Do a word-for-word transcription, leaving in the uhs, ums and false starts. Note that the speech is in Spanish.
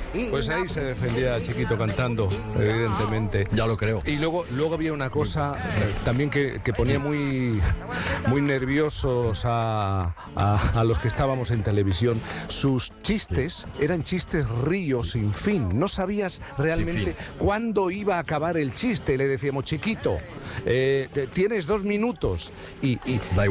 Pues ahí se defendía Chiquito cantando, evidentemente. Ya lo creo. Y luego, luego había una cosa eh, también que, que ponía muy, muy nerviosos a, a, a los que estábamos en televisión. Sus chistes eran chistes ríos sin fin. No sabías realmente cuándo iba a acabar el chiste. Le decíamos, Chiquito, eh, tienes dos minutos. Y, y